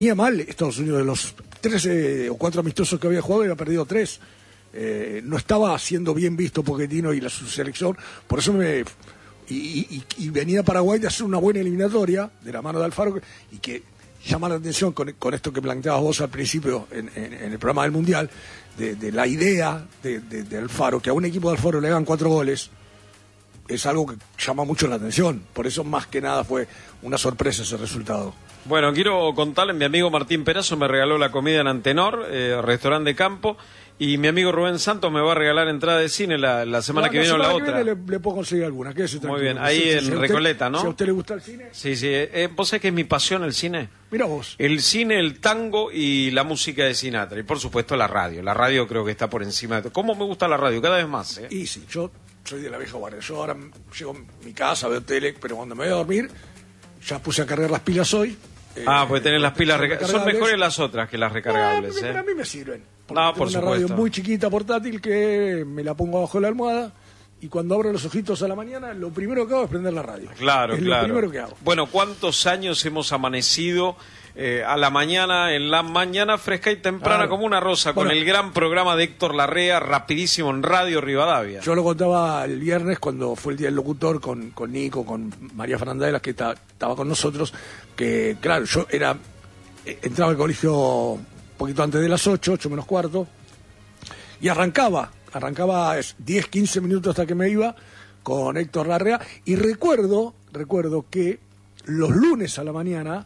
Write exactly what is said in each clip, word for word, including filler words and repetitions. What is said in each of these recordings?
venía mal Estados Unidos, de los trece o cuatro amistosos que había jugado, había perdido tres. Eh, no estaba siendo bien visto Pochettino y la su selección, por eso me... Y, y, y venía Paraguay de hacer una buena eliminatoria de la mano de Alfaro, y que llama la atención con, con esto que planteabas vos al principio en, en, en el programa del Mundial, de, de la idea de, de, de Alfaro, que a un equipo de Alfaro le hagan cuatro goles, es algo que llama mucho la atención. Por eso más que nada fue una sorpresa ese resultado. Bueno, quiero contarles, mi amigo Martín Perazo me regaló la comida en Antenor, eh, restaurante de campo, y mi amigo Rubén Santos me va a regalar entrada de cine la, la semana la, que viene o la, la otra. Le, le puedo conseguir alguna. Muy bien, ahí si, en si Recoleta, usted, ¿no? Si a usted le gusta el cine. Sí, sí. Eh, ¿Vos sabés que es mi pasión el cine? Mira vos. El cine, el tango y la música de Sinatra. Y por supuesto la radio. La radio creo que está por encima de todo. ¿Cómo me gusta la radio? Cada vez más, ¿eh? Y sí, yo soy de la vieja guardia. Yo ahora llego a mi casa, veo tele, pero cuando me voy a dormir, ya puse a cargar las pilas hoy. Eh, ah, pues tener las pilas recargables. Son mejores las otras que las recargables. No, ¿eh? A mí me sirven. No, por tengo supuesto. Una radio muy chiquita, portátil, que me la pongo abajo de la almohada, y cuando abro los ojitos a la mañana, lo primero que hago es prender la radio. Claro, es claro. Lo primero que hago. Bueno, ¿cuántos años hemos amanecido eh, a la mañana, en la mañana fresca y temprana, claro, como una rosa, bueno, con el gran programa de Héctor Larrea, rapidísimo en Radio Rivadavia? Yo lo contaba el viernes cuando fue el Día del Locutor con, con Nico, con María Fernanda, que ta, estaba con nosotros, que claro, yo era entraba al colegio un poquito antes de las ocho, ocho menos cuarto, y arrancaba, arrancaba diez, quince minutos hasta que me iba con Héctor Larrea, y recuerdo, recuerdo que los lunes a la mañana,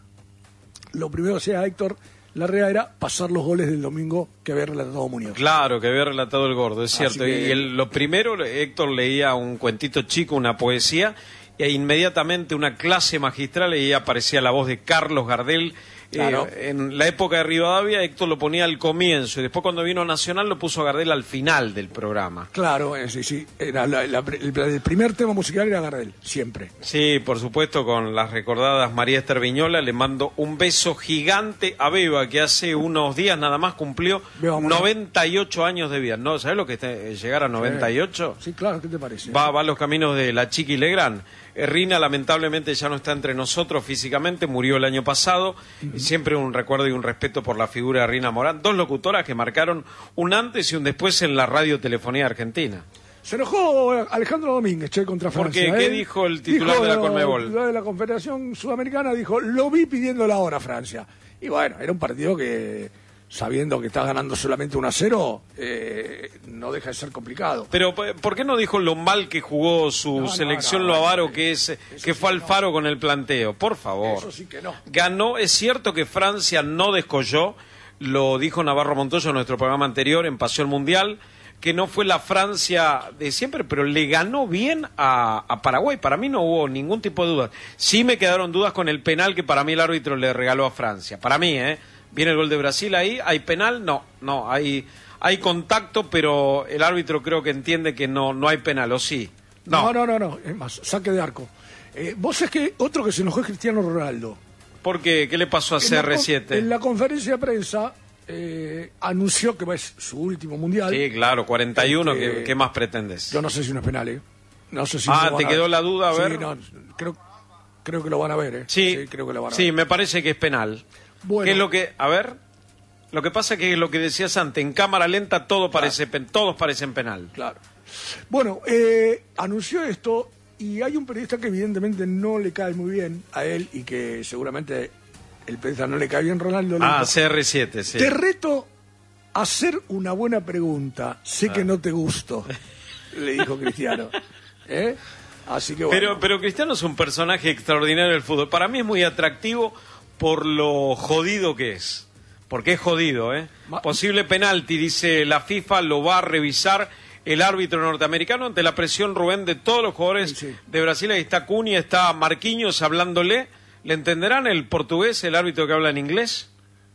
lo primero que hacía Héctor Larrea era pasar los goles del domingo que había relatado Muñoz. Claro, que había relatado el Gordo, es cierto. Que... Y el, lo primero, Héctor leía un cuentito chico, una poesía, e inmediatamente una clase magistral, y ahí aparecía la voz de Carlos Gardel. Claro. Eh, en la época de Rivadavia, Héctor lo ponía al comienzo, y después cuando vino a Nacional lo puso a Gardel al final del programa. Claro, eh, sí, sí. Era la, la, el, el primer tema musical era Gardel, siempre. Sí, por supuesto, con las recordadas María Esther Viñola. Le mando un beso gigante a Beba, que hace unos días nada más cumplió Beba, noventa y ocho años de vida. ¿No? ¿Sabes lo que es llegar a noventa y ocho? Sí, claro, ¿qué te parece? Va, va a los caminos de la Chiqui Legrand. Rina lamentablemente ya no está entre nosotros físicamente, murió el año pasado. Uh-huh. Siempre un recuerdo y un respeto por la figura de Rina Morán, dos locutoras que marcaron un antes y un después en la radiotelefonía argentina. Se enojó Alejandro Domínguez, che, contra Francia. ¿Por qué? ¿Qué ¿eh? dijo el titular dijo, de la Conmebol? El titular de la Confederación Sudamericana dijo, lo vi pidiendo la hora a Francia. Y bueno, era un partido que, sabiendo que está ganando solamente uno a cero, eh, no deja de ser complicado. Pero ¿por qué no dijo lo mal que jugó su no, selección no, no, lo avaro que es que fue sí Alfaro no. con el planteo? Por favor. Eso sí que no. Ganó, es cierto que Francia no descolló, lo dijo Navarro Montoya en nuestro programa anterior en Pasión Mundial, que no fue la Francia de siempre, pero le ganó bien a, a Paraguay. Para mí no hubo ningún tipo de dudas. Sí me quedaron dudas con el penal que para mí el árbitro le regaló a Francia. Para mí, ¿eh? Viene el gol de Brasil ahí, ¿hay penal? No, no, hay, hay contacto, pero el árbitro creo que entiende que no, no hay penal, ¿o sí? No, no, no, no, no. Es más, saque de arco. Eh, vos es que otro que se enojó es Cristiano Ronaldo. ¿Por qué? ¿Qué le pasó a C R siete? En la conferencia de prensa eh, anunció que es su último mundial. Sí, claro, cuarenta y uno, este, ¿qué, ¿qué más pretendes? Yo no sé si no es penal, ¿eh? No sé si ah, ¿te quedó a... la duda? A ver. Sí, no, creo, creo que lo van a ver, ¿eh? Sí, sí, creo que lo van a sí ver. Me parece que es penal. Bueno. ¿Qué es lo que, a ver, lo que pasa es que es lo que decías antes, en cámara lenta todo claro. parece, todos parecen penal. Claro. Bueno, eh, anunció esto y hay un periodista que evidentemente no le cae muy bien a él y que seguramente el periodista no le cae bien, Ronaldo. Ah, C R siete, sí. Te reto a hacer una buena pregunta. Sé ah. que no te gusto, le dijo Cristiano. ¿Eh? Así que bueno. Pero, pero Cristiano es un personaje extraordinario del fútbol. Para mí es muy atractivo por lo jodido que es, porque es jodido, ¿eh? Ma- Posible penalti, dice la FIFA, lo va a revisar el árbitro norteamericano ante la presión, Rubén, de todos los jugadores sí, sí. de Brasil. Ahí está Cunha, está Marquinhos hablándole. ¿Le entenderán el portugués, el árbitro que habla en inglés?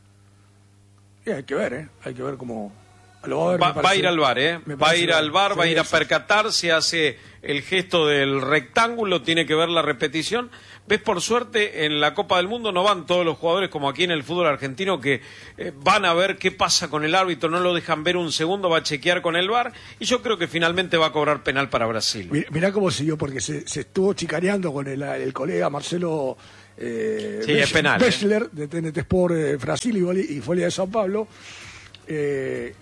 Sí, hay que ver, ¿eh? Hay que ver cómo... Lo va, a ver, va, va a ir al bar, ¿eh? Va a ir al bar, va a ir a percatarse, hace el gesto del rectángulo, tiene que ver la repetición. ¿Ves? Por suerte, en la Copa del Mundo no van todos los jugadores como aquí en el fútbol argentino que eh, van a ver qué pasa con el árbitro, no lo dejan ver un segundo, va a chequear con el bar y yo creo que finalmente va a cobrar penal para Brasil. Mirá, mirá cómo siguió, porque se, se estuvo chicaneando con el, el colega Marcelo eh, sí, es penal, Bechler, eh. de T N T Sport eh, Brasil y, y Folia de Sao Paulo. Eh,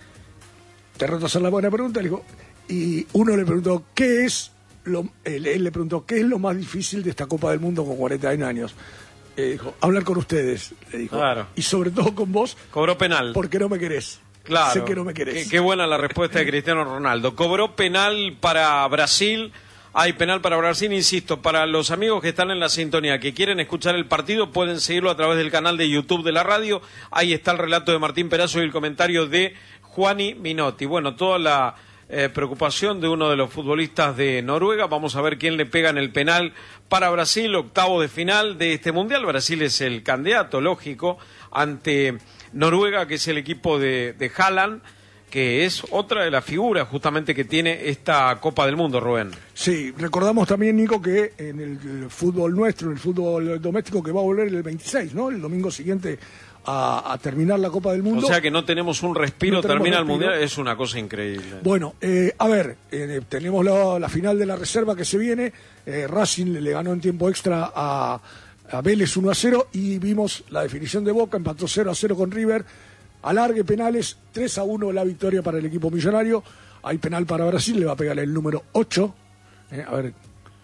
te reto a hacer la buena pregunta, le dijo, y uno le preguntó, ¿qué es lo, él, él le preguntó, ¿qué es lo más difícil de esta Copa del Mundo con cuarenta y uno años? Eh, dijo, hablar con ustedes, le dijo. Claro. Y sobre todo con vos. Cobró penal. Porque no me querés. Claro. Sé que no me querés. Qué, qué buena la respuesta de Cristiano Ronaldo. Cobró penal para Brasil. Hay penal para Brasil, insisto, para los amigos que están en la sintonía, que quieren escuchar el partido, pueden seguirlo a través del canal de YouTube de la radio. Ahí está el relato de Martín Perazo y el comentario de Juani Minotti. Bueno, toda la eh, preocupación de uno de los futbolistas de Noruega. Vamos a ver quién le pega en el penal para Brasil, octavo de final de este Mundial. Brasil es el candidato, lógico, ante Noruega, que es el equipo de, de Haaland, que es otra de las figuras justamente que tiene esta Copa del Mundo, Rubén. Sí, recordamos también, Nico, que en el, el fútbol nuestro, en el fútbol doméstico, que va a volver el veintiséis, ¿no? El domingo siguiente a, a terminar la Copa del Mundo. O sea que no tenemos un respiro, no tenemos termina respiro. el Mundial, es una cosa increíble. Bueno, eh, a ver, eh, tenemos la, la final de la reserva que se viene. Eh, Racing le, le ganó en tiempo extra a, a Vélez uno a cero y vimos la definición de Boca, empató cero a cero con River. Alargue penales, tres a uno la victoria para el equipo millonario. Hay penal para Brasil, le va a pegar el número ocho. Eh, a ver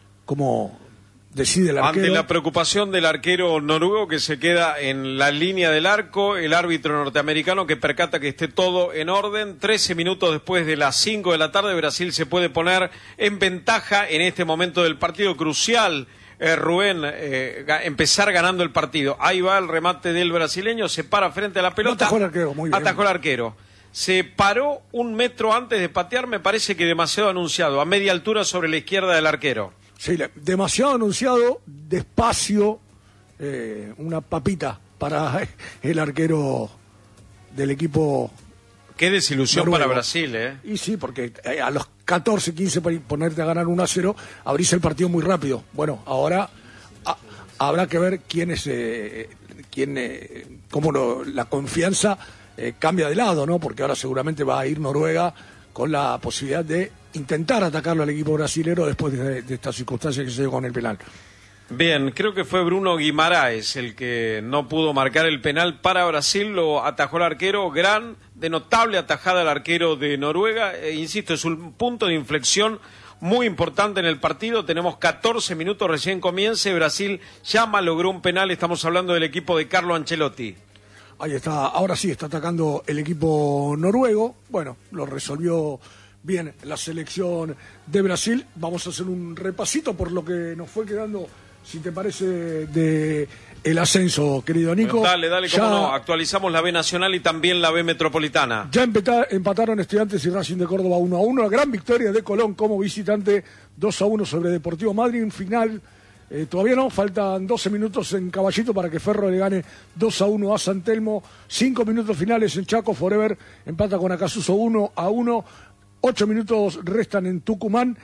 cómo decide el arquero. Ante la preocupación del arquero noruego que se queda en la línea del arco, el árbitro norteamericano que percata que esté todo en orden. trece minutos después de las cinco de la tarde, Brasil se puede poner en ventaja en este momento del partido crucial. Eh, Rubén, eh, ga- empezar ganando el partido. Ahí va el remate del brasileño, se para frente a la pelota. Atajó el arquero, muy bien. Atajó el arquero. Se paró un metro antes de patear, me parece que demasiado anunciado, a media altura sobre la izquierda del arquero. Sí, le- demasiado anunciado, despacio, eh, una papita para el arquero del equipo. Qué desilusión noruego. para Brasil, ¿eh? Y sí, porque eh, a los catorce, quince para ponerte a ganar uno a cero, abrís el partido muy rápido. Bueno, ahora a, habrá que ver quién es, eh, quién, eh, cómo lo- la confianza eh, cambia de lado, ¿no? Porque ahora seguramente va a ir Noruega con la posibilidad de intentar atacarlo al equipo brasilero después de, de esta circunstancia que se dio con el penal. Bien, creo que fue Bruno Guimaraes el que no pudo marcar el penal para Brasil, lo atajó el arquero, gran, de notable atajada al arquero de Noruega, e, insisto, es un punto de inflexión muy importante en el partido, tenemos catorce minutos, recién comienza, Brasil ya malogró un penal, estamos hablando del equipo de Carlo Ancelotti. Ahí está, ahora sí está atacando el equipo noruego, bueno, lo resolvió bien la selección de Brasil. Vamos a hacer un repasito por lo que nos fue quedando, si te parece, de el ascenso, querido Nico. Bueno, dale, dale, ya, cómo no, actualizamos la B Nacional y también la B Metropolitana. Ya empeta, empataron Estudiantes y Racing de Córdoba uno a uno, la gran victoria de Colón como visitante dos a uno sobre Deportivo Madrid, un final, eh, todavía no, faltan doce minutos en Caballito para que Ferro le gane dos a uno a San Telmo, cinco minutos finales en Chaco, Forever empata con Acasuso uno a uno, ocho minutos restan en Tucumán,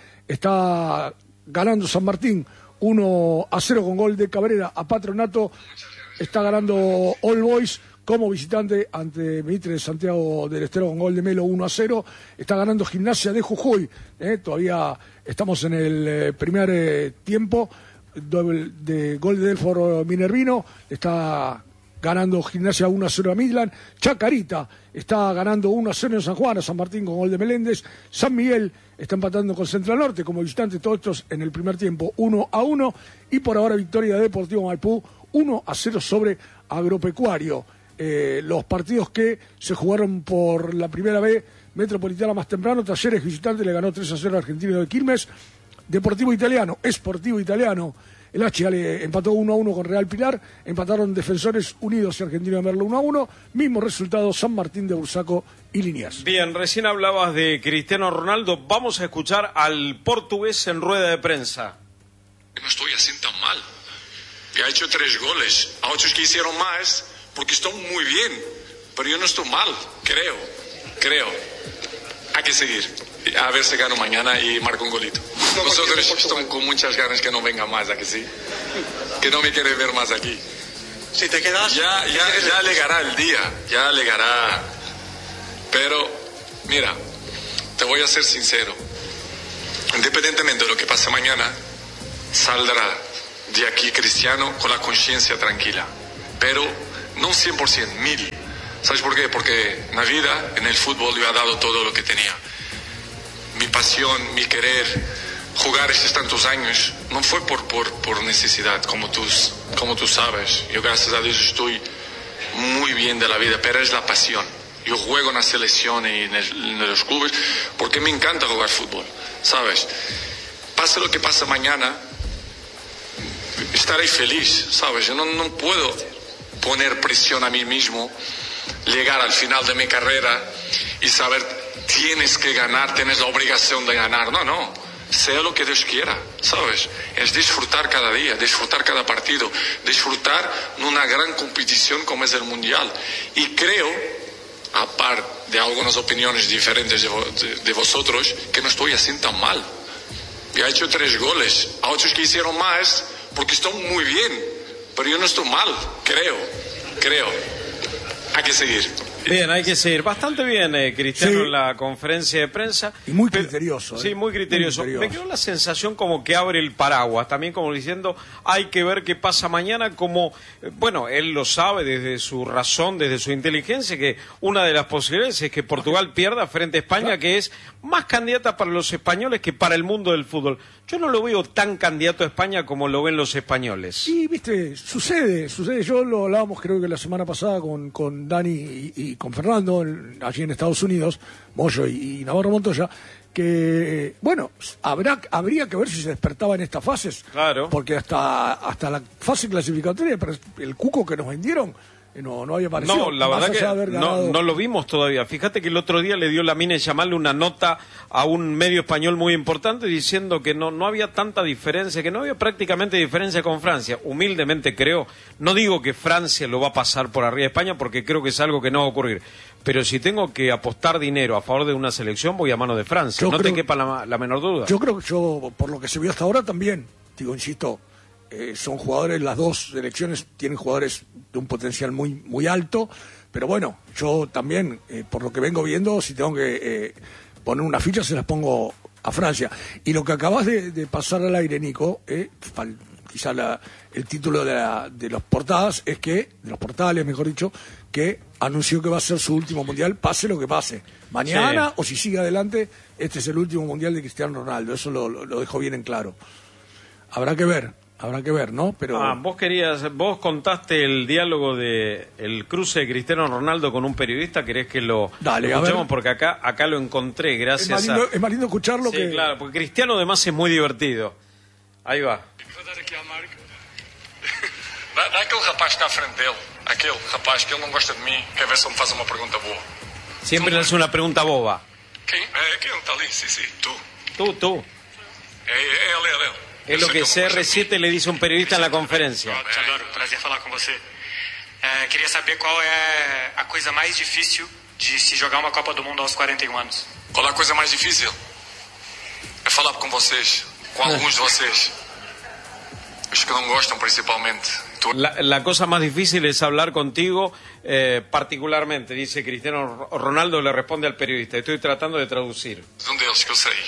está ganando San Martín uno a cero con gol de Cabrera a Patronato, está ganando All Boys como visitante ante Mitre de Santiago del Estero con gol de Melo uno a cero, está ganando Gimnasia de Jujuy, eh, todavía estamos en el eh, primer eh, tiempo, doble de gol de Delfor Minervino, está ganando Gimnasia uno a cero a Midland, Chacarita está ganando uno a cero en San Juan, a San Martín con gol de Meléndez, San Miguel está empatando con Central Norte como visitante, todos estos en el primer tiempo uno a uno, y por ahora victoria de Deportivo Maipú uno a cero sobre Agropecuario. Eh, los partidos que se jugaron por la primera vez Metropolitana más temprano, Talleres visitante le ganó tres a cero al Argentino de Quilmes, Deportivo Italiano, Sportivo Italiano, el H le empató uno a uno con Real Pilar, empataron Defensores Unidos y Argentino de Merlo uno a uno, mismo resultado San Martín de Bursaco y Liniers. Bien, recién hablabas de Cristiano Ronaldo, vamos a escuchar al portugués en rueda de prensa. No estoy así tan mal. Ya he hecho tres goles. A otros que hicieron más porque están muy bien. Pero yo no estoy mal, creo. Creo. Hay que seguir. A ver si gano mañana y marco un golito. No, vosotros están con muchas ganas que no venga más, ¿a que sí? Que no me quiere ver más aquí. Si te quedas... Ya, ya, ya llegará el día. Ya llegará. Pero, mira, te voy a ser sincero. Independientemente de lo que pase mañana, saldrá de aquí, Cristiano, con la conciencia tranquila. Pero no cien por ciento, mil. ¿Sabes por qué? Porque en la vida, en el fútbol, yo he dado todo lo que tenía. Mi pasión, mi querer, jugar estos tantos años, no fue por, por, por necesidad, como tú, como tú sabes. Yo, gracias a Dios, estoy muy bien de la vida, pero es la pasión. Yo juego en la selección y en, el, en los clubes porque me encanta jugar fútbol, ¿sabes? Pase lo que pase mañana, estaré feliz, ¿sabes? Yo no, no puedo poner presión a mí mismo, llegar al final de mi carrera y saber, tienes que ganar, tienes la obligación de ganar. No, no, sea lo que Dios quiera, ¿sabes? Es disfrutar cada día, disfrutar cada partido, disfrutar en una gran competición como es el Mundial. Y creo, aparte de algunas opiniones diferentes de, de, de vosotros, que no estoy así tan mal. Yo he hecho tres goles, a otros que hicieron más, porque están muy bien, pero yo no estoy mal, creo, creo. Hay que seguir. Bien, hay que seguir. Bastante bien, eh, Cristiano, Sí. en la conferencia de prensa. Y muy Pero- criterioso, ¿eh? Sí, muy criterioso. Muy criterioso. Me quedó la sensación como que abre el paraguas, también como diciendo, hay que ver qué pasa mañana, como, eh, bueno, él lo sabe desde su razón, desde su inteligencia, que una de las posibilidades es que Portugal pierda frente a España, que es más candidata para los españoles que para el mundo del fútbol. Yo no lo veo tan candidato a España como lo ven los españoles. Sí, viste, sucede, sucede. Yo lo hablábamos creo que la semana pasada con, con Dani y, y con Fernando, en- allí en Estados Unidos, Moyo y, y Navarro Montoya, que, bueno, habrá, habría que ver si se despertaba en estas fases. Claro. Porque hasta, hasta la fase clasificatoria, pero el cuco que nos vendieron eh, no, no había aparecido. No, la Más verdad allá que de haber no, ganado- no lo vimos todavía. Fíjate que el otro día le dio Lamine Yamal una nota a un medio español muy importante diciendo que no, no había tanta diferencia, que no había prácticamente diferencia con Francia. Humildemente creo, no digo que Francia lo va a pasar por arriba de España porque creo que es algo que no va a ocurrir. Pero si tengo que apostar dinero a favor de una selección, voy a mano de Francia. Yo no creo- te quepa la, la menor duda. Yo creo que yo, por lo que se vio hasta ahora también, digo, insisto, eh, son jugadores, las dos selecciones tienen jugadores de un potencial muy muy alto, pero bueno, yo también, eh, por lo que vengo viendo, si tengo que eh, poner una ficha, se las pongo a Francia. Y lo que acabas de, de pasar al aire, Nico, eh, fal- quizá la- el título de, la- de las portadas es que, de los portales, mejor dicho, que anunció que va a ser su último mundial, pase lo que pase. Mañana, Sí. o si sigue adelante, este es el último mundial de Cristiano Ronaldo. Eso lo, lo, lo dejó bien en claro. Habrá que ver, habrá que ver, ¿no? Pero Ah, vos querías, vos contaste el diálogo de el cruce de Cristiano Ronaldo con un periodista, ¿querés que lo, Dale, lo a escuchemos? ver. Porque acá, acá lo encontré, es, gracias más lindo, a... es más lindo escucharlo Sí, que... claro, porque Cristiano además es muy divertido. Ahí va. Vou dar aqui à marca. Dá, dá aquele rapaz que está à frente dele. Aquele rapaz que ele não gosta de mim. Quer ver se ele me faz uma pergunta boa. Siempre le hace una pregunta boba. Quem? É aquele que está ali, sim, sim. Tu. Tú, tú. É, é ele, é ele. Es lo que C R siete le dice a un periodista en la conferencia. Te adoro, prazer falar com você. É, queria saber qual é a coisa mais difícil de se jogar uma Copa do Mundo aos quarenta e um anos. Qual é a coisa mais difícil? É falar com vocês. Com alguns de vocês. Os que não gostam, principalmente. Tu... La, la cosa más difícil es hablar contigo, eh, particularmente, dice Cristiano Ronaldo, le responde al periodista. Estoy tratando de traducir. Um deles que eu sei.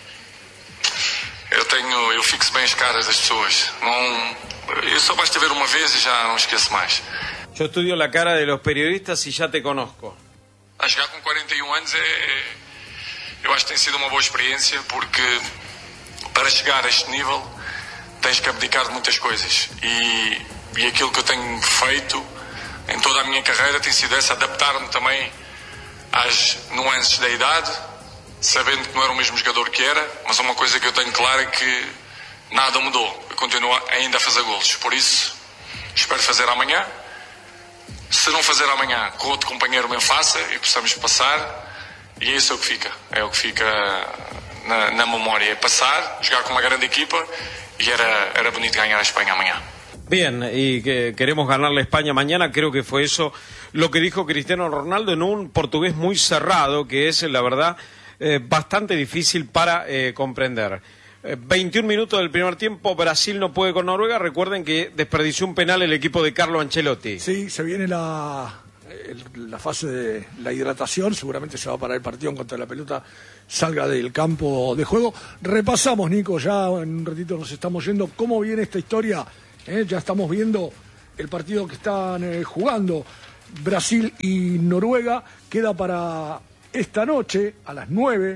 Eu tenho, eu fixo bem as caras das pessoas. Não, eu só basta ver uma vez e já não esqueço mais. Yo estudio la cara de los periodistas y ya te conozco. A jogar com quarenta e um anos é, eu acho que tem sido uma boa experiência porque para chegar a este nível tens que abdicar de muitas coisas e, e aquilo que eu tenho feito em toda a minha carreira tem sido essa, adaptar-me também às nuances da idade, sabendo que não era o mesmo jogador que era, mas uma coisa que eu tenho clara é que nada mudou, eu continuo ainda a fazer golos, por isso espero fazer amanhã. Se não fazer amanhã, que outro companheiro me faça e possamos passar, e é isso o que fica, é o que fica na, na memória, é passar, jogar com uma grande equipa e era, era bonito ganhar a Espanha amanhã. Bien, y que queremos ganarle a España mañana, creo que fue eso lo que dijo Cristiano Ronaldo en un portugués muy cerrado, que es, la verdad, eh, bastante difícil para eh, comprender. Eh, veintiún minutos del primer tiempo, Brasil no puede con Noruega. Recuerden que desperdició un penal el equipo de Carlo Ancelotti. Sí, se viene la, el, la fase de la hidratación, seguramente se va a parar el partido en cuanto la pelota salga del campo de juego. Repasamos, Nico, ya en un ratito nos estamos yendo, cómo viene esta historia. ¿Eh? Ya estamos viendo el partido que están eh, jugando Brasil y Noruega. Queda para esta noche, a las nueve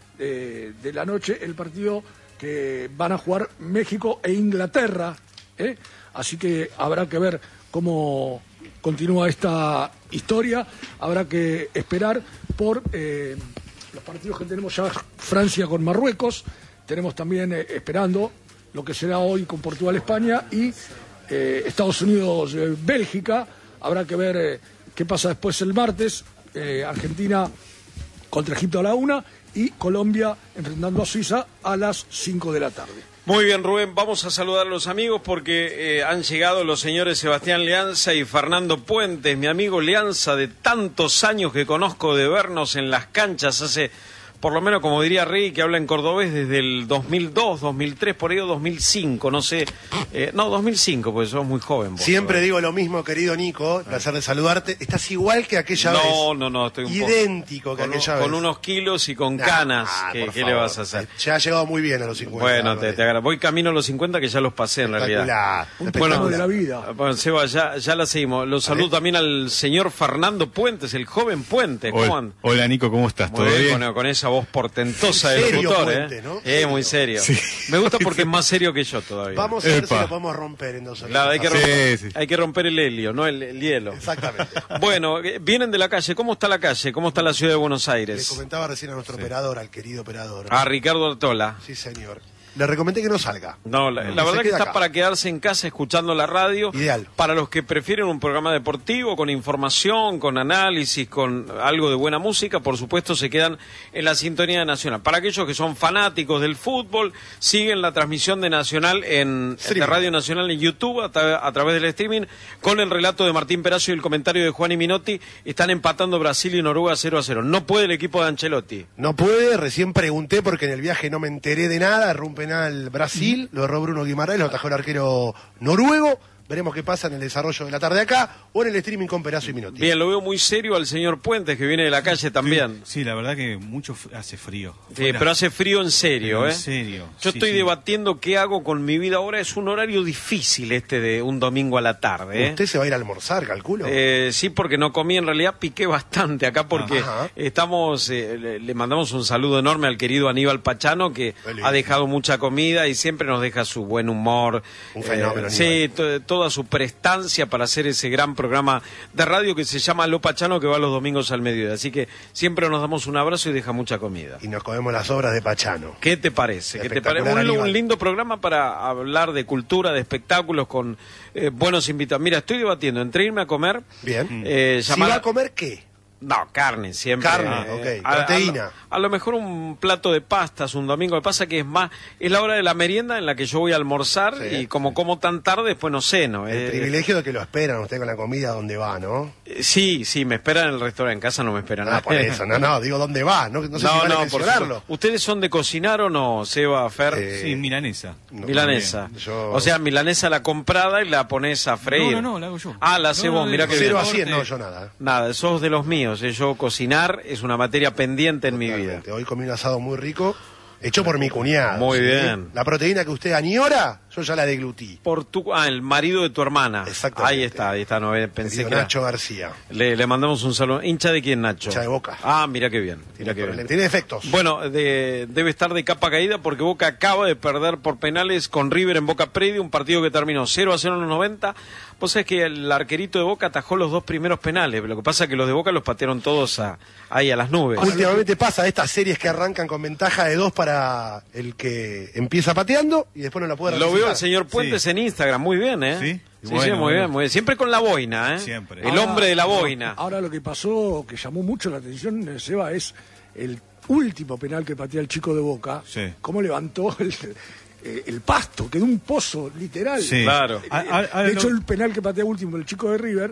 eh, de la noche, el partido que van a jugar México e Inglaterra. ¿eh? Así que habrá que ver cómo continúa esta historia. Habrá que esperar por eh, los partidos que tenemos ya. Francia con Marruecos. Tenemos también eh, esperando lo que será hoy con Portugal-España y eh, Estados Unidos-Bélgica. Habrá que ver eh, qué pasa después el martes. Eh, Argentina contra Egipto a la una y Colombia enfrentando a Suiza a las cinco de la tarde. Muy bien, Rubén, vamos a saludar a los amigos porque eh, han llegado los señores Sebastián Leanza y Fernando Puentes, mi amigo Leanza, de tantos años que conozco de vernos en las canchas hace, por lo menos, como diría Rey, que habla en cordobés, desde el dos mil dos, dos mil tres, por ahí o dos mil cinco, no sé, eh, no, dos mil cinco, porque sos muy joven vos. Siempre ¿verdad? Digo lo mismo, querido Nico, placer de saludarte. Estás igual que aquella no, vez. No, no, no, estoy un idéntico poco, que con, aquella un, vez. con unos kilos y con nah, canas, ah, ¿qué, ¿qué favor. le vas a hacer? Ya ha llegado muy bien a los cincuenta. Bueno, te, te agarro. Voy camino a los cincuenta que ya los pasé en realidad. Un Bueno, bueno, de la vida. Bueno, Seba, ya, ya la seguimos. Los saludo también al señor Fernando Puentes, el joven Puentes. ¿Cómo Hola, andan? hola Nico, ¿cómo estás? Muy ¿Todo bien, bien? Con, con esa voz portentosa del Serio locutor, Puente, ¿eh? ¿no? Eh, muy serio. Sí. Me gusta porque es más serio que yo todavía. Vamos a ver Epa. si lo podemos romper en dos Claro, hay que, Sí, romper, sí. hay que romper el helio, no el, el hielo. Exactamente. Bueno, eh, vienen de la calle. ¿Cómo está la calle? ¿Cómo está la ciudad de Buenos Le Aires? comentaba recién a nuestro operador, al querido operador. A Ricardo Artola. Sí, señor. Le recomendé que no salga. No, la, la se verdad que quede está acá. para quedarse en casa escuchando la radio. Ideal. Para los que prefieren un programa deportivo, con información, con análisis, con algo de buena música, por supuesto se quedan en la sintonía de Nacional. Para aquellos que son fanáticos del fútbol, siguen la transmisión de Nacional en de Radio Nacional en YouTube a, tra a través del streaming, con el relato de Martín Perazo y el comentario de Juan y Minotti. Están empatando Brasil y Noruega cero a cero. No puede el equipo de Ancelotti. No puede, recién pregunté porque en el viaje no me enteré de nada, rompe al Brasil, lo erró Bruno Guimaraes, lo atajó el arquero noruego. Veremos qué pasa en el desarrollo de la tarde acá o en el streaming con Perazo y Minotti. Bien, lo veo muy serio al señor Puentes, que viene de la calle también. Sí, la verdad que mucho hace frío. Sí, Fuera. pero hace frío en serio, Pero ¿eh? en serio. Yo sí, estoy sí. debatiendo qué hago con mi vida ahora. Es un horario difícil este de un domingo a la tarde, ¿eh? ¿Usted se va a ir a almorzar, calculo? Eh, sí, porque no comí, en realidad piqué bastante acá porque Ajá. estamos, eh, le, le mandamos un saludo enorme al querido Aníbal Pachano, que ha dejado mucha comida y siempre nos deja su buen humor. Un fenómeno, Eh, sí, Aníbal. to- toda su prestancia para hacer ese gran programa de radio que se llama Lo Pachano, que va los domingos al mediodía. Así que siempre nos damos un abrazo y deja mucha comida. Y nos comemos las obras de Pachano. ¿Qué te parece? ¿Qué te Espectacular, parece? Un, Aníbal. un lindo programa para hablar de cultura, de espectáculos, con eh, buenos invitados. Mira, estoy debatiendo entre irme a comer. Bien. Eh, ¿Si llamar va a comer qué? No, carne siempre. Carne, Eh, ok. a- a- Proteína. A, lo mejor un plato de pastas un domingo. Lo que pasa que es más, es la hora de la merienda en la que yo voy a almorzar Sí, y como como tan tarde, después no ceno. El Eh, privilegio de que lo esperan usted con la comida donde va, ¿no? eh, sí, sí, me esperan en el restaurante. En casa no me esperan. Ah, por eso. No, no, digo dónde va. No, no sé si vale por mencionarlo. supuesto. ¿Ustedes son de cocinar o no, Seba, Fer? Eh, Sí, milanesa. no, Milanesa. también. Yo- O sea, milanesa la comprada y la pones a freír. No, no, no, la hago yo. Ah, la haces No, vos, no, mirá no, que Cero bien. a cien, Corte. no, yo nada. Nada, sos de los míos. eh, Yo cocinar es una materia pendiente en mi vida. Totalmente. Hoy comí un asado muy rico, hecho por mi cuñado. Muy ¿sí? bien. La proteína que usted añora, yo ya la deglutí. Por tu, ah, el marido de tu hermana. Exactamente. Ahí está, ahí está. No, eh, pensé Querido que era- Nacho García. Le, le mandamos un saludo. ¿Hincha de quién, Nacho? Hincha de Boca. Ah, mira qué bien. Mira qué bien. Tiene defectos. Bueno, de- debe estar de capa caída porque Boca acaba de perder por penales con River en Boca Previa, un partido que terminó cero a cero en los noventa. Vos sabés que el arquerito de Boca atajó los dos primeros penales. Lo que pasa es que los de Boca los patearon todos a- ahí a las nubes. Últimamente pasa estas series que arrancan con ventaja de dos para el que empieza pateando y después no la puede Lo resucitar. veo al señor Puentes Sí. en Instagram, muy bien, ¿eh? Sí. Sí, sí, Bueno, muy bueno. bien, muy bien. Siempre con la boina, ¿eh? Siempre. El Ahora- hombre de la boina. Ahora lo que pasó, que llamó mucho la atención, eh, Seba, es el último penal que patea el chico de Boca. Sí. Cómo levantó el, eh, el pasto, quedó un pozo, literal. Sí. Claro. Eh, A- a- a- de hecho, lo- el penal que patea último el chico de River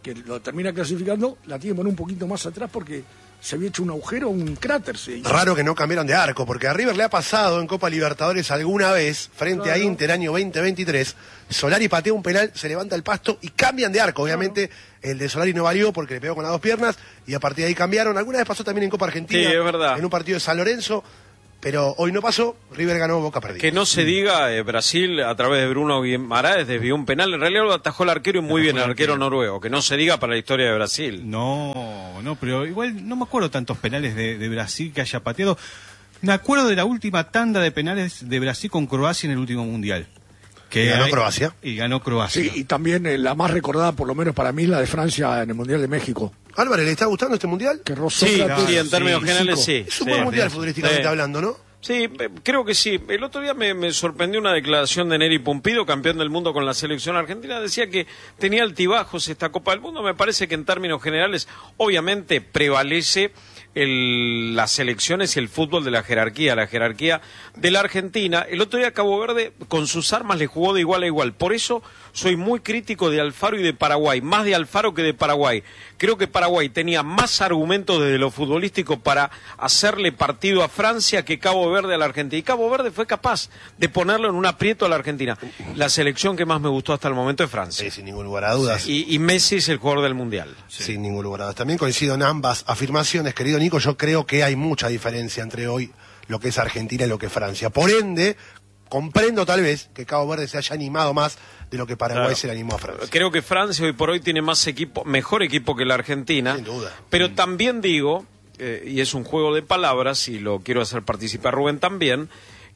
que lo termina clasificando, la tiene que poner un poquito más atrás porque se había hecho un agujero, un cráter. Se hizo. Raro que no cambiaron de arco, porque a River le ha pasado en Copa Libertadores alguna vez, frente Claro. a Inter, año veinte veintitrés, Solari patea un penal, se levanta el pasto y cambian de arco. Obviamente el de Solari no valió porque le pegó con las dos piernas y a partir de ahí cambiaron. Alguna vez pasó también en Copa Argentina, Sí, es verdad. en un partido de San Lorenzo, pero hoy no pasó, River ganó, Boca perdió. Que no se diga, eh, Brasil a través de Bruno Guimaraes desvió un penal, en realidad lo atajó el arquero y muy bien el arquero noruego, que no se diga para la historia de Brasil. No, no, pero igual no me acuerdo tantos penales de, de Brasil que haya pateado. Me acuerdo de la última tanda de penales de Brasil con Croacia en el último mundial. Que Y ganó hay- Croacia. Y ganó Croacia. Sí, y también eh, la más recordada, por lo menos para mí, la de Francia en el Mundial de México. Álvarez, ¿le está gustando este mundial? Que rozó Sí, Sócrates sí, en sí, términos y generales Zico. sí. Es un sí. buen mundial sí. futbolísticamente Sí. hablando, ¿no? Sí, eh, creo que sí. El otro día me, me sorprendió una declaración de Neri Pumpido, campeón del mundo con la selección argentina. Decía que tenía altibajos esta Copa del Mundo. Me parece que en términos generales, obviamente, prevalece el, las selecciones y el fútbol de la jerarquía, la jerarquía de la Argentina. El otro día Cabo Verde, con sus armas, le jugó de igual a igual. Por eso soy muy crítico de Alfaro y de Paraguay, más de Alfaro que de Paraguay. Creo que Paraguay tenía más argumentos desde lo futbolístico para hacerle partido a Francia que Cabo Verde a la Argentina. Y Cabo Verde fue capaz de ponerlo en un aprieto a la Argentina. La selección que más me gustó hasta el momento es Francia. Sí, sin ningún lugar a dudas. Y, y Messi es el jugador del Mundial. Sin ningún lugar a dudas. También coincido en ambas afirmaciones, querido Nico. Yo creo que hay mucha diferencia entre hoy lo que es Argentina y lo que es Francia. Por ende, comprendo tal vez que Cabo Verde se haya animado más de lo que Paraguay Claro. se le animó a Francia. Creo que Francia hoy por hoy tiene más equipo, mejor equipo que la Argentina. Sin duda. Pero también digo, eh, y es un juego de palabras, y lo quiero hacer participar Rubén también,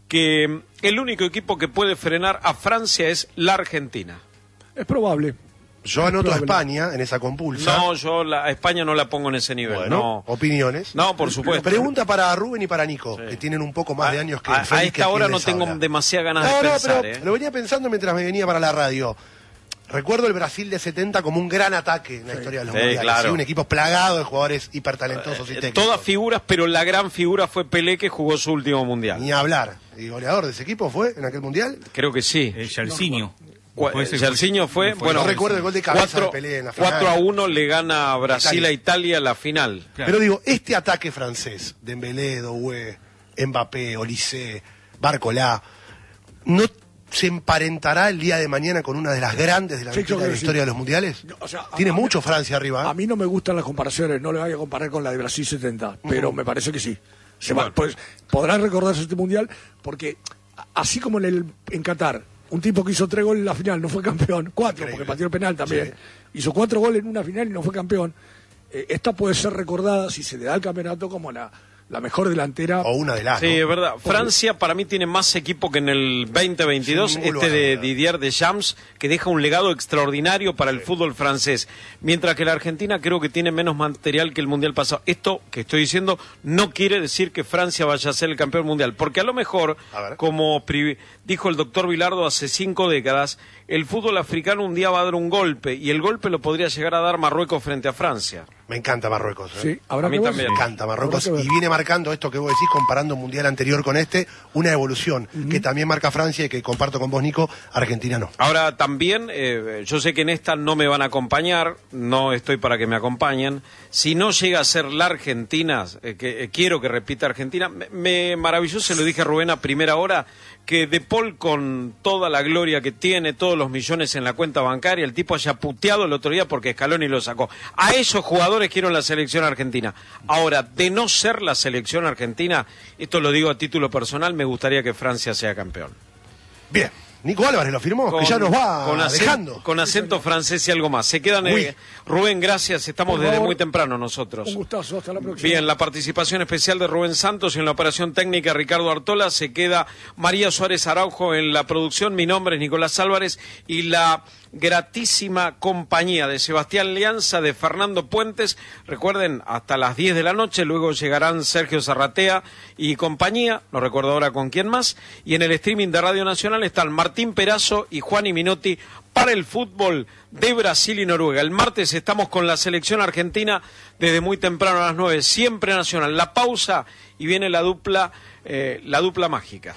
que el único equipo que puede frenar a Francia es la Argentina. Es probable. Yo anoto a Probable. España en esa compulsa. No, yo la, a España no la pongo en ese nivel. Bueno, no. opiniones. No, por supuesto. Pregunta para Rubén y para Nico, que tienen un poco más de años que a, el a Félix, esta que hora quien no les tengo habla. demasiadas ganas No, de no, pensar. pero ¿eh? lo venía pensando mientras me venía para la radio. Recuerdo el Brasil de setenta como un gran ataque en la historia de los Sí, mundiales. claro. ¿sí? Un equipo plagado de jugadores hipertalentosos y Eh, técnicos. Todas figuras, pero la gran figura fue Pelé, que jugó su último mundial. Ni hablar. ¿Y goleador de ese equipo fue en aquel mundial? Creo que sí. Eh, Jairzinho. Cua- Puede ser- Jairzinho fue, bueno, No recuerdo el gol de cabeza cuatro, de Pelé en la final. cuatro a uno le gana Brasil Italia. a Italia la final. Claro. Pero digo, este ataque francés, Dembélé, Doué, Mbappé, Olysée, Barcolá, ¿no se emparentará el día de mañana con una de las grandes de la, Sí, historia creo de que la sí. historia de los mundiales? No, o sea, a- Tiene a mí- mucho Francia arriba. ¿eh? A mí no me gustan las comparaciones, no le voy a comparar con la de Brasil setenta, pero me parece que sí. Se va- pues, podrán recordarse este mundial porque, a- así como en, el, en Qatar, un tipo que hizo tres goles en la final no fue campeón, cuatro, Increíble. porque pateó el penal también, Sí. hizo cuatro goles en una final y no fue campeón. Eh, esta puede ser recordada, si se le da el campeonato, como la, la mejor delantera. O una de las. Sí, ¿no? es verdad. Francia para mí tiene más equipo que en el veinte veintidós, Sin ningún este lugar a de duda. Didier Deschamps, que deja un legado extraordinario para el fútbol francés. Mientras que la Argentina creo que tiene menos material que el Mundial pasado. Esto que estoy diciendo no quiere decir que Francia vaya a ser el campeón mundial, porque a lo mejor, A ver. como pri- dijo el doctor Bilardo hace cinco décadas, el fútbol africano un día va a dar un golpe, y el golpe lo podría llegar a dar Marruecos frente a Francia. Me encanta Marruecos. ¿eh? Sí, habrá A mí que ver. también. Me encanta Marruecos. Habrá que ver. Y viene marcando esto que vos decís, comparando un mundial anterior con este, una evolución que también marca Francia y que comparto con vos, Nico. Argentina no. Ahora también, eh, yo sé que en esta no me van a acompañar, no estoy para que me acompañen. Si no llega a ser la Argentina, eh, que eh, quiero que repita Argentina, me, me maravilló, se lo dije a Rubén a primera hora, que De Paul, con toda la gloria que tiene, todos los millones en la cuenta bancaria, el tipo haya puteado el otro día porque Scaloni lo sacó. A esos jugadores quiero en la selección argentina. Ahora, de no ser la selección argentina, esto lo digo a título personal, me gustaría que Francia sea campeón. Bien. Nico Álvarez lo firmó, que ya nos va con acento, dejando. con acento francés y algo más. Se quedan, Uy. eh, Rubén, gracias, estamos Por desde favor. muy temprano nosotros. Un gustazo, hasta la próxima. Bien, la participación especial de Rubén Santos y en la operación técnica Ricardo Artola. Se queda María Suárez Araujo en la producción. Mi nombre es Nicolás Álvarez y la gratísima compañía de Sebastián Lianza, de Fernando Puentes. Recuerden, hasta las diez de la noche, luego llegarán Sergio Zarratea y compañía, no recuerdo ahora con quién más. Y en el streaming de Radio Nacional están Martín Perazo y Juan y Minotti para el fútbol de Brasil y Noruega. El martes estamos con la selección argentina desde muy temprano a las nueve, siempre Nacional. La pausa y viene la dupla, eh, la dupla mágica.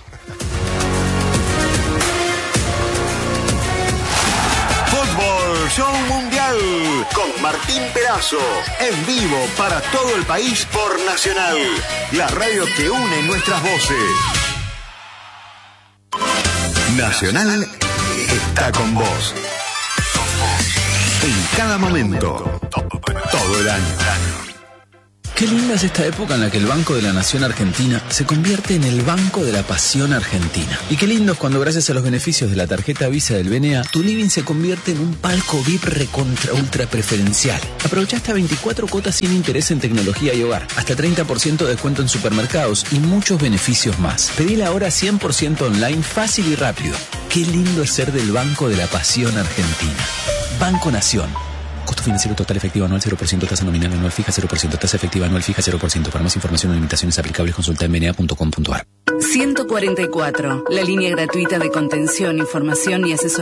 Fútbol Show Mundial Nacional con Martín Perazo. En vivo para todo el país por Nacional, la radio que une nuestras voces. Nacional está con vos. En cada momento, todo el año. Qué linda es esta época en la que el Banco de la Nación Argentina se convierte en el Banco de la Pasión Argentina. Y qué lindo es cuando, gracias a los beneficios de la tarjeta Visa del B N A, tu living se convierte en un palco V I P recontra ultra preferencial. Aprovecha hasta veinticuatro cuotas sin interés en tecnología y hogar, hasta treinta por ciento de descuento en supermercados y muchos beneficios más. Pedila ahora cien por ciento online, fácil y rápido. Qué lindo es ser del Banco de la Pasión Argentina. Banco Nación. Costo financiero total efectivo anual cero por ciento, tasa nominal anual fija cero por ciento, tasa efectiva anual fija cero por ciento. Para más información o limitaciones aplicables, consulta en b n a punto com punto a r. ciento cuarenta y cuatro, la línea gratuita de contención, información y asesoría.